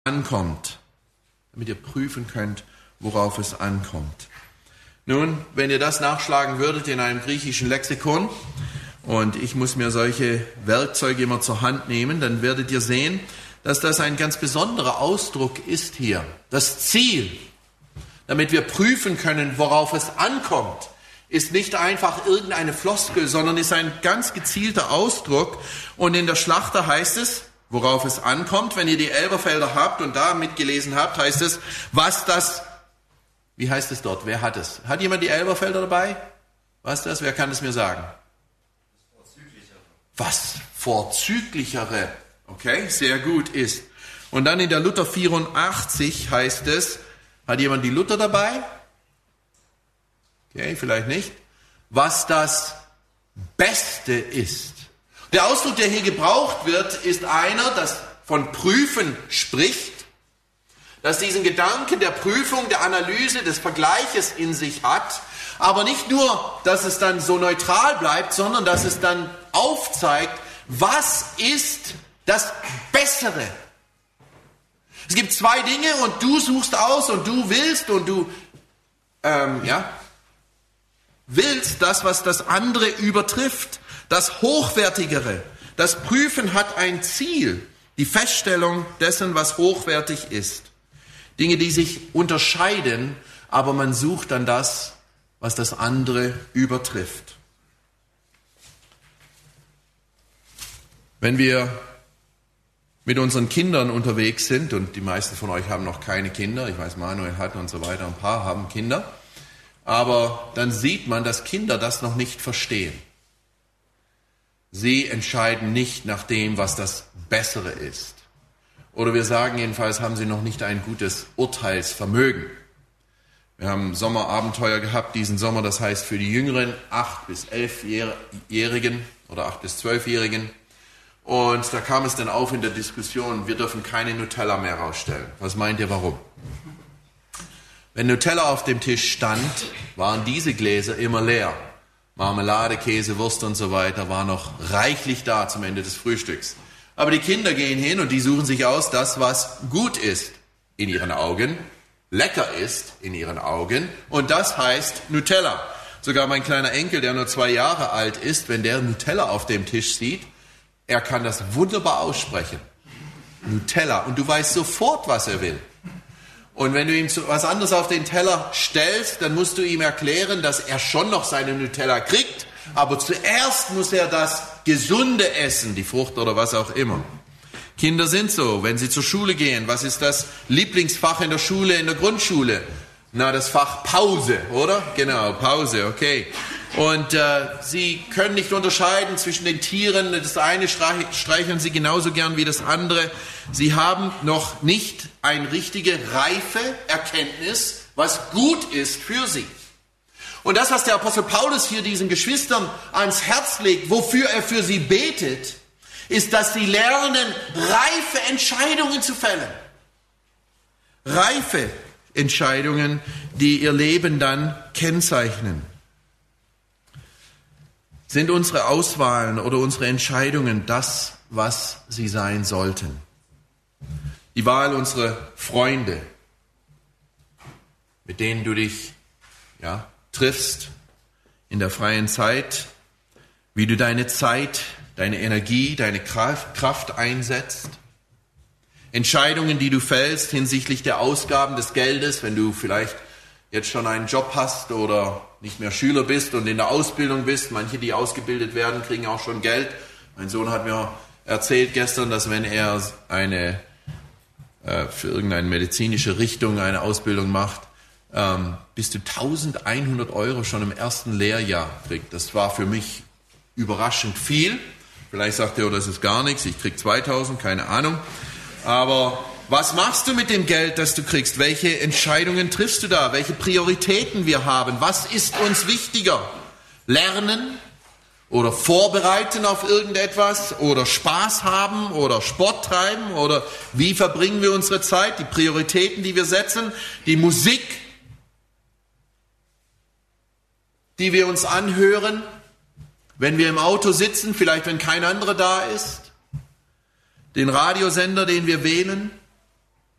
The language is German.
ankommt, damit ihr prüfen könnt, worauf es ankommt. Nun, wenn ihr das nachschlagen würdet in einem griechischen Lexikon, und ich muss mir solche Werkzeuge immer zur Hand nehmen, dann werdet ihr sehen, dass das ein ganz besonderer Ausdruck ist hier. Das Ziel, damit wir prüfen können, worauf es ankommt, ist nicht einfach irgendeine Floskel, sondern ist ein ganz gezielter Ausdruck. Und in der Schlachter heißt es, worauf es ankommt. Wenn ihr die Elberfelder habt und da mitgelesen habt, heißt es, wie heißt es dort? Wer hat es? Hat jemand die Elberfelder dabei? Was ist das? Wer kann es mir sagen? Was vorzüglichere, okay, sehr gut ist. Und dann in der Luther 84 heißt es, hat jemand die Luther dabei? Okay, vielleicht nicht. Was das Beste ist. Der Ausdruck, der hier gebraucht wird, ist einer, das von Prüfen spricht, das diesen Gedanken der Prüfung, der Analyse, des Vergleiches in sich hat, aber nicht nur, dass es dann so neutral bleibt, sondern dass es dann aufzeigt, was ist das Bessere. Es gibt zwei Dinge und du suchst aus und du willst und du willst das, was das andere übertrifft, das Hochwertigere. Das Prüfen hat ein Ziel, die Feststellung dessen, was hochwertig ist. Dinge, die sich unterscheiden, aber man sucht dann das, was das andere übertrifft. Wenn wir mit unseren Kindern unterwegs sind, und die meisten von euch haben noch keine Kinder, ich weiß, Manuel hat und so weiter, ein paar haben Kinder, aber dann sieht man, dass Kinder das noch nicht verstehen. Sie entscheiden nicht nach dem, was das Bessere ist. Oder wir sagen jedenfalls, haben sie noch nicht ein gutes Urteilsvermögen. Wir haben Sommerabenteuer gehabt diesen Sommer, das heißt für die jüngeren 8- bis 11-Jährigen oder 8- bis 12-Jährigen. Und da kam es dann auf in der Diskussion, wir dürfen keine Nutella mehr rausstellen. Was meint ihr, warum? Wenn Nutella auf dem Tisch stand, waren diese Gläser immer leer. Marmelade, Käse, Wurst und so weiter war noch reichlich da zum Ende des Frühstücks. Aber die Kinder gehen hin und die suchen sich aus das, was gut ist in ihren Augen, lecker ist in ihren Augen, und das heißt Nutella. Sogar mein kleiner Enkel, der nur 2 Jahre alt ist, wenn der Nutella auf dem Tisch sieht, er kann das wunderbar aussprechen. Nutella. Und du weißt sofort, was er will. Und wenn du ihm was anderes auf den Teller stellst, dann musst du ihm erklären, dass er schon noch seine Nutella kriegt, aber zuerst muss er das Gesunde essen, die Frucht oder was auch immer. Kinder sind so, wenn sie zur Schule gehen. Was ist das Lieblingsfach in der Schule, in der Grundschule? Na, das Fach Pause, oder? Genau, Pause, okay. Und sie können nicht unterscheiden zwischen den Tieren. Das eine streicheln sie genauso gern wie das andere. Sie haben noch nicht eine richtige reife Erkenntnis, was gut ist für sie. Und das, was der Apostel Paulus hier diesen Geschwistern ans Herz legt, wofür er für sie betet, ist, dass sie lernen, reife Entscheidungen zu fällen. Reife Entscheidungen, die ihr Leben dann kennzeichnen. Sind unsere Auswahlen oder unsere Entscheidungen das, was sie sein sollten? Die Wahl unserer Freunde, mit denen du dich triffst in der freien Zeit, wie du deine Zeit, deine Energie, deine Kraft einsetzt. Entscheidungen, die du fällst hinsichtlich der Ausgaben des Geldes, wenn du vielleicht jetzt schon einen Job hast oder nicht mehr Schüler bist und in der Ausbildung bist. Manche, die ausgebildet werden, kriegen auch schon Geld. Mein Sohn hat mir erzählt gestern, dass wenn er für irgendeine medizinische Richtung eine Ausbildung macht, bis zu 1.100 € schon im ersten Lehrjahr kriegt. Das war für mich überraschend viel. Vielleicht sagt er, das ist gar nichts, ich krieg 2.000, keine Ahnung. Aber was machst du mit dem Geld, das du kriegst? Welche Entscheidungen triffst du da? Welche Prioritäten wir haben? Was ist uns wichtiger? Lernen oder vorbereiten auf irgendetwas oder Spaß haben oder Sport treiben oder wie verbringen wir unsere Zeit? Die Prioritäten, die wir setzen, die Musik, die wir uns anhören, wenn wir im Auto sitzen, vielleicht wenn kein anderer da ist, den Radiosender, den wir wählen.